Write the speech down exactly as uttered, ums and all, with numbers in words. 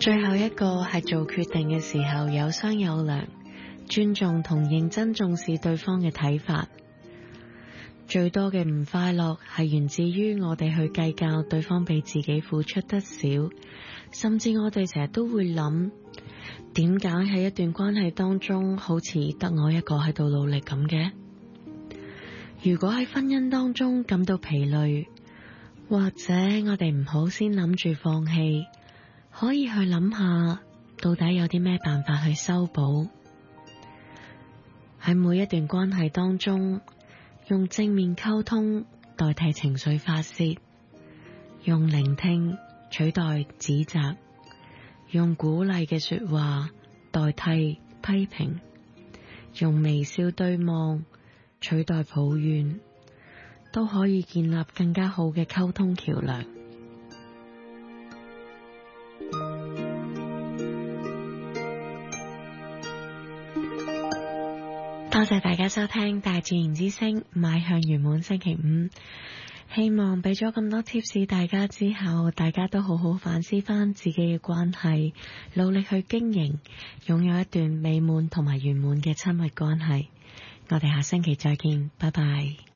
最後一個係做決定嘅時候有商有量，尊重同認真重視對方嘅睇法。最多嘅唔快樂係源自於我哋去計較對方比自己付出得少，甚至我哋成日都會諗，點解喺一段關係當中好似得我一個喺度努力咁嘅？如果喺婚姻當中感到疲累，或者我哋唔好先諗住放棄，可以去諗下到底有啲咩辦法去修補。喺每一段關係當中，用正面溝通代替情緒發洩，用聆聽取代指責，用鼓勵嘅說話代替批評，用微笑對望取代抱怨，都可以建立更加好嘅溝通橋樑。多謝大家收聽大自然之聲，邁向圓滿星期五。希望俾咗咁多 tips 大家之後，大家都好好反思翻自己嘅關係，努力去經營，擁有一段美滿同埋圓滿嘅親密關係。我哋下星期再見，拜拜。